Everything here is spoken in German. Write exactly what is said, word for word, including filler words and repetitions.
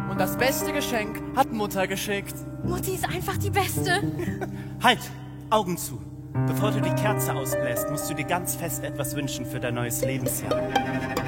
Und das beste Geschenk hat Mutter geschickt. Mutti ist einfach die Beste. Halt! Augen zu. Bevor du die Kerze ausbläst, musst du dir ganz fest etwas wünschen für dein neues Lebensjahr.